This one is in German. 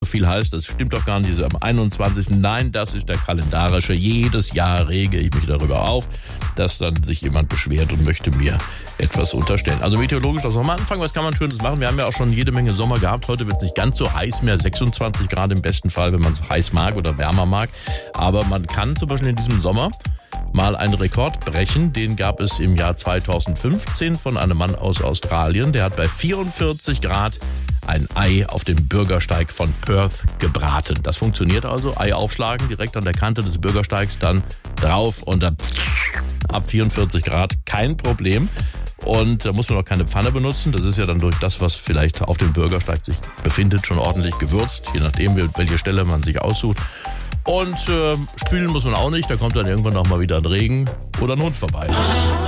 viel heißt, das stimmt doch gar nicht, am 21. Nein, das ist der kalendarische. Jedes Jahr rege ich mich darüber auf, dass dann sich jemand beschwert und möchte mir etwas unterstellen. Also meteorologisch das nochmal anfangen, was kann man Schönes machen? Wir haben ja auch schon jede Menge Sommer gehabt. Heute wird es nicht ganz so heiß mehr, 26 Grad im besten Fall, wenn man es heiß mag oder wärmer mag. Aber man kann zum Beispiel in diesem Sommer mal einen Rekord brechen. Den gab es im Jahr 2015 von einem Mann aus Australien. Der hat bei 44 Grad ein Ei auf dem Bürgersteig von Perth gebraten. Das funktioniert also. Ei aufschlagen, direkt an der Kante des Bürgersteigs, dann drauf und dann ab 44 Grad. Kein Problem. Und da muss man auch keine Pfanne benutzen. Das ist ja dann durch das, was vielleicht auf dem Bürgersteig sich befindet, schon ordentlich gewürzt. Je nachdem, welche Stelle man sich aussucht. Und spülen muss man auch nicht. Da kommt dann irgendwann auch mal wieder ein Regen oder ein Hund vorbei.